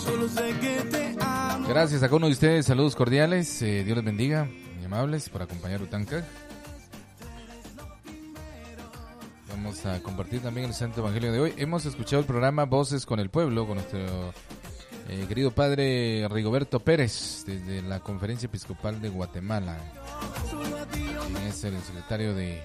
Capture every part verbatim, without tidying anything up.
Gracias a cada uno de ustedes, saludos cordiales, eh, Dios les bendiga, muy amables por acompañar Utanca. Vamos a compartir también el Santo Evangelio de hoy. Hemos escuchado el programa Voces con el Pueblo con nuestro eh, querido padre Rigoberto Pérez desde la Conferencia Episcopal de Guatemala, quien es el secretario de,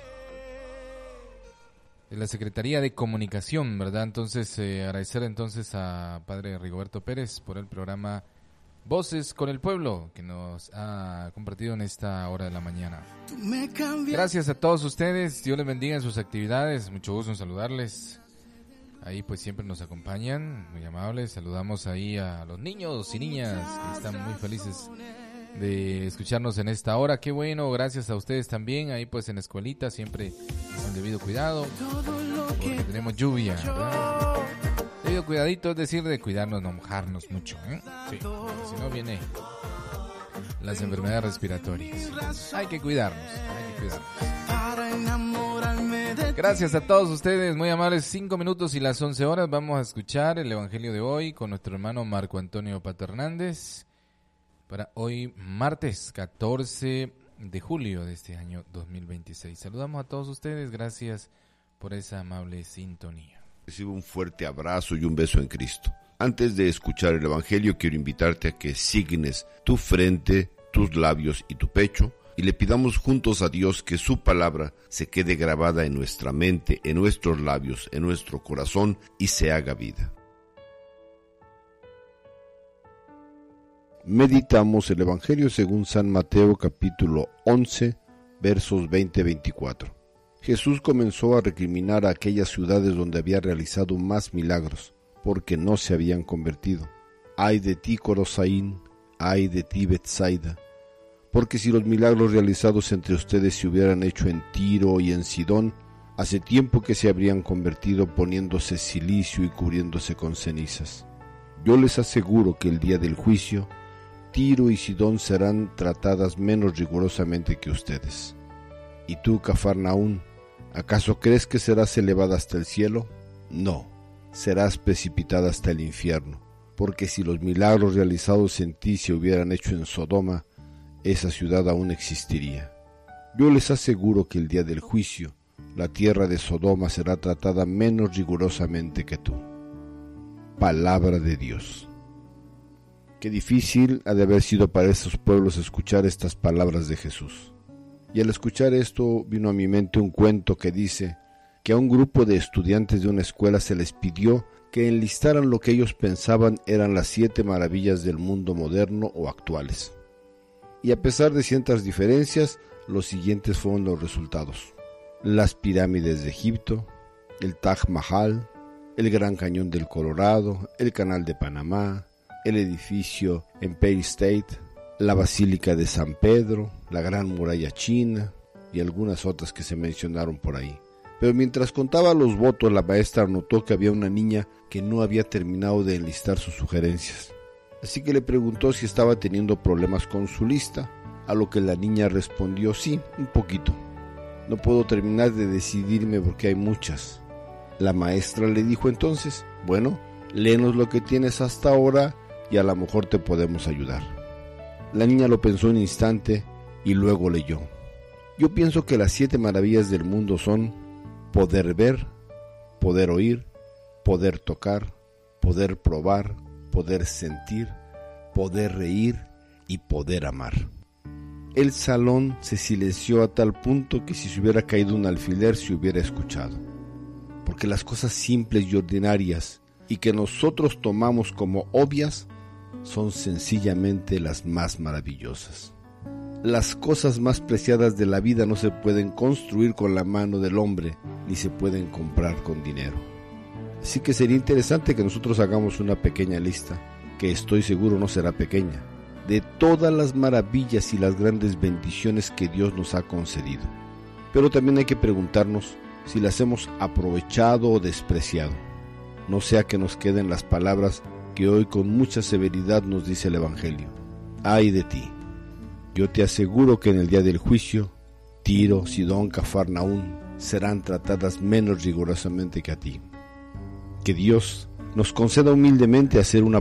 de la Secretaría de Comunicación, ¿verdad? Entonces, eh, agradecer entonces a padre Rigoberto Pérez por el programa Voces con el Pueblo que nos ha compartido en esta hora de la mañana. Gracias a todos ustedes, Dios les bendiga en sus actividades, mucho gusto en saludarles. Ahí pues siempre nos acompañan, muy amables. Saludamos ahí a los niños y niñas que están muy felices de escucharnos en esta hora. Qué bueno, gracias a ustedes también. Ahí pues en la escuelita siempre con debido cuidado, porque tenemos lluvia, ¿verdad? Debido cuidadito, es decir, de cuidarnos, no mojarnos mucho, ¿eh? Sí, porque si no viene las enfermedades respiratorias. Hay que cuidarnos, hay que cuidarnos. Gracias a todos ustedes, muy amables. Cinco minutos y las once horas. Vamos a escuchar el Evangelio de hoy con nuestro hermano Marco Antonio Pato Hernández para hoy, martes catorce de julio de este año dos mil veintiséis. Saludamos a todos ustedes, gracias por esa amable sintonía. Recibe un fuerte abrazo y un beso en Cristo. Antes de escuchar el Evangelio, quiero invitarte a que signes tu frente, tus labios y tu pecho y le pidamos juntos a Dios que su palabra se quede grabada en nuestra mente, en nuestros labios, en nuestro corazón y se haga vida. Meditamos el Evangelio según San Mateo capítulo once, versos veinte a veinticuatro. Jesús comenzó a recriminar a aquellas ciudades donde había realizado más milagros, porque no se habían convertido. ¡Ay de ti, Corosaín! ¡Ay de ti, Betsaida! Porque si los milagros realizados entre ustedes se hubieran hecho en Tiro y en Sidón, hace tiempo que se habrían convertido poniéndose cilicio y cubriéndose con cenizas. Yo les aseguro que el día del juicio, Tiro y Sidón serán tratadas menos rigurosamente que ustedes. ¿Y tú, Cafarnaún, acaso crees que serás elevada hasta el cielo? No, serás precipitada hasta el infierno, porque si los milagros realizados en ti se hubieran hecho en Sodoma, esa ciudad aún existiría. Yo les aseguro que el día del juicio, la tierra de Sodoma será tratada menos rigurosamente que tú. Palabra de Dios. Qué difícil ha de haber sido para estos pueblos escuchar estas palabras de Jesús. Y al escuchar esto vino a mi mente un cuento que dice que a un grupo de estudiantes de una escuela se les pidió que enlistaran lo que ellos pensaban eran las siete maravillas del mundo moderno o actuales. Y a pesar de ciertas diferencias, los siguientes fueron los resultados: las pirámides de Egipto, el Taj Mahal, el Gran Cañón del Colorado, el Canal de Panamá, el edificio Empire State, la Basílica de San Pedro, la Gran Muralla China y algunas otras que se mencionaron por ahí. Pero mientras contaba los votos, la maestra notó que había una niña que no había terminado de enlistar sus sugerencias. Así que le preguntó si estaba teniendo problemas con su lista, a lo que la niña respondió: sí, un poquito. No puedo terminar de decidirme porque hay muchas. La maestra le dijo entonces: bueno, léenos lo que tienes hasta ahora y a lo mejor te podemos ayudar. La niña lo pensó un instante y luego leyó: yo pienso que las siete maravillas del mundo son poder ver, poder oír, poder tocar, poder probar, poder sentir, poder reír y poder amar. El salón se silenció a tal punto que si se hubiera caído un alfiler se hubiera escuchado. Porque las cosas simples y ordinarias y que nosotros tomamos como obvias son sencillamente las más maravillosas. Las cosas más preciadas de la vida no se pueden construir con la mano del hombre, ni se pueden comprar con dinero. Así que sería interesante que nosotros hagamos una pequeña lista, que estoy seguro no será pequeña, de todas las maravillas y las grandes bendiciones que Dios nos ha concedido. Pero también hay que preguntarnos si las hemos aprovechado o despreciado. No sea que nos queden las palabras que hoy con mucha severidad nos dice el Evangelio: ¡ay de ti! Yo te aseguro que en el día del juicio, Tiro, Sidón, Cafarnaún serán tratadas menos rigurosamente que a ti. Que Dios nos conceda humildemente hacer una